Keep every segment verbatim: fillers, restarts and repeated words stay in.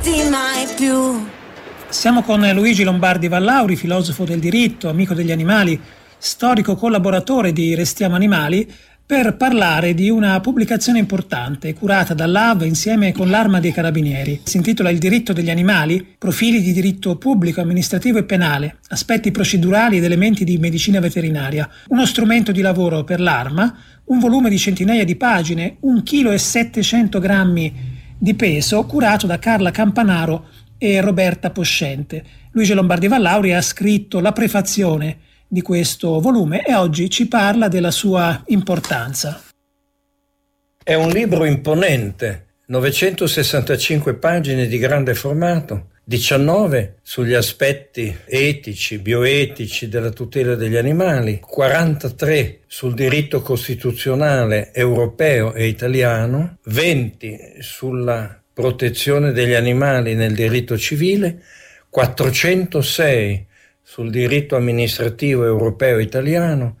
mai più. Siamo con Luigi Lombardi Vallauri, filosofo del diritto, amico degli animali, storico collaboratore di Restiamo Animali, per parlare di una pubblicazione importante curata dall'A V insieme con l'Arma dei Carabinieri. Si intitola Il diritto degli animali, profili di diritto pubblico, amministrativo e penale, aspetti procedurali ed elementi di medicina veterinaria, uno strumento di lavoro per l'Arma, un volume di centinaia di pagine, un chilo e settecento grammi di peso, curato da Carla Campanaro e Roberta Poscente. Luigi Lombardi Vallauri ha scritto la prefazione di questo volume e oggi ci parla della sua importanza. È un libro imponente, novecentosessantacinque pagine di grande formato, diciannove sugli aspetti etici, bioetici della tutela degli animali, quarantatré sul diritto costituzionale europeo e italiano, venti sulla protezione degli animali nel diritto civile, quattrocentosei sul diritto amministrativo europeo e italiano,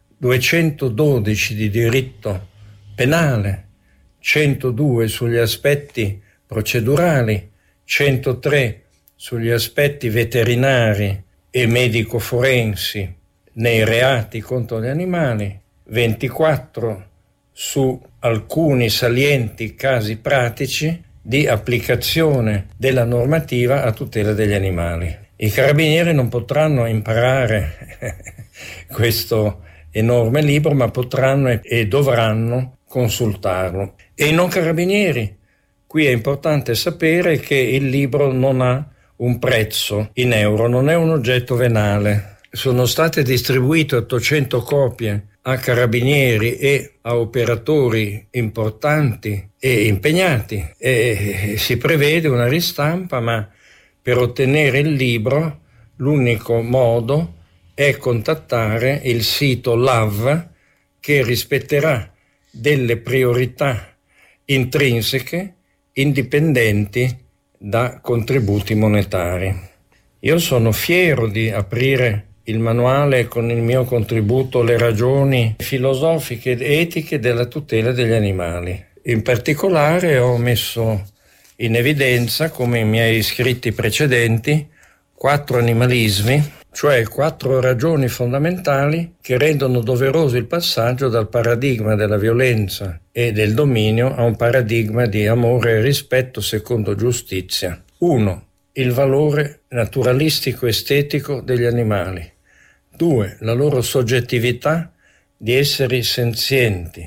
duecentododici di diritto penale, centodue sugli aspetti procedurali, centotré sugli aspetti veterinari e medico-forensi nei reati contro gli animali, ventiquattro su alcuni salienti casi pratici di applicazione della normativa a tutela degli animali. I carabinieri non potranno imparare questo enorme libro, ma potranno e dovranno consultarlo. E i non carabinieri, qui è importante sapere che il libro non ha un prezzo in euro, non è un oggetto venale. Sono state distribuite ottocento copie a carabinieri e a operatori importanti e impegnati e si prevede una ristampa, ma per ottenere il libro l'unico modo è contattare il sito L A V, che rispetterà delle priorità intrinseche indipendenti da contributi monetari. Io sono fiero di aprire il manuale con il mio contributo Le ragioni filosofiche ed etiche della tutela degli animali. In particolare ho messo in evidenza, come i miei scritti precedenti, quattro animalismi, cioè quattro ragioni fondamentali che rendono doveroso il passaggio dal paradigma della violenza e del dominio a un paradigma di amore e rispetto secondo giustizia. uno. Il valore naturalistico estetico degli animali. due. La loro soggettività di esseri senzienti.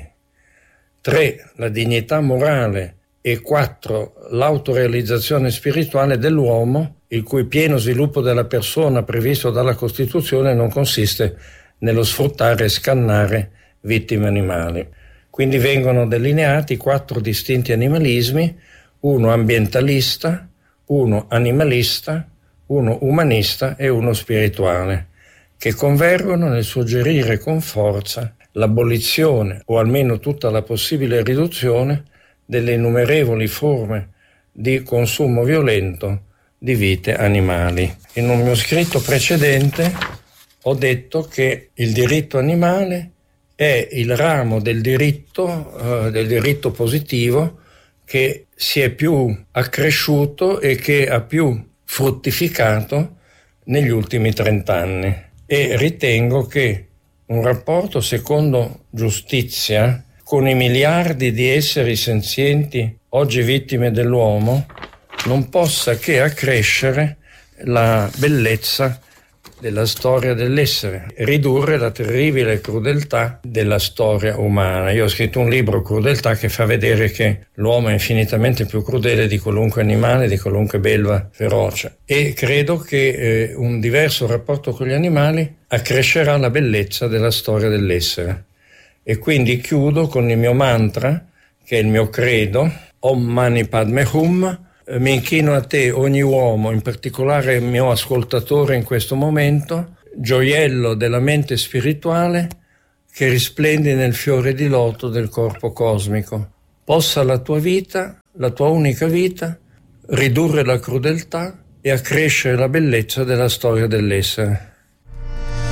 tre. La dignità morale. E quattro. L'autorealizzazione spirituale dell'uomo, il cui pieno sviluppo della persona previsto dalla Costituzione non consiste nello sfruttare e scannare vittime animali. Quindi vengono delineati quattro distinti animalismi, uno ambientalista, uno animalista, uno umanista e uno spirituale, che convergono nel suggerire con forza l'abolizione o almeno tutta la possibile riduzione delle innumerevoli forme di consumo violento di vite animali. In un mio scritto precedente ho detto che il diritto animale è il ramo del diritto, eh, del diritto positivo che si è più accresciuto e che ha più fruttificato negli ultimi trent'anni. E ritengo che un rapporto secondo giustizia con i miliardi di esseri senzienti oggi vittime dell'uomo non possa che accrescere la bellezza della storia dell'essere, ridurre la terribile crudeltà della storia umana. Io ho scritto un libro, Crudeltà, che fa vedere che l'uomo è infinitamente più crudele di qualunque animale, di qualunque belva feroce. E credo che eh, un diverso rapporto con gli animali accrescerà la bellezza della storia dell'essere. E quindi chiudo con il mio mantra, che è il mio credo, Om Mani Padme Hum. Mi inchino a te, ogni uomo, in particolare il mio ascoltatore in questo momento, gioiello della mente spirituale che risplendi nel fiore di loto del corpo cosmico. Possa la tua vita, la tua unica vita, ridurre la crudeltà e accrescere la bellezza della storia dell'essere.